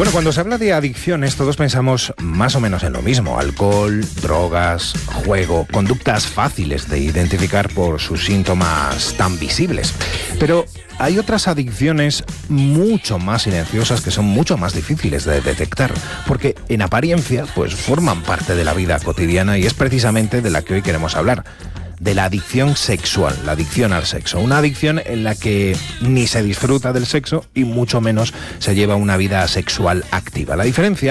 Bueno, cuando se habla de adicciones, todos pensamos más o menos en lo mismo: alcohol, drogas, juego, conductas fáciles de identificar por sus síntomas tan visibles. Pero hay otras adicciones mucho más silenciosas que son mucho más difíciles de detectar, porque en apariencia pues forman parte de la vida cotidiana, y es precisamente de la que hoy queremos hablar. De la adicción sexual, la adicción al sexo. Una adicción en la que ni se disfruta del sexo y mucho menos se lleva una vida sexual activa. La diferencia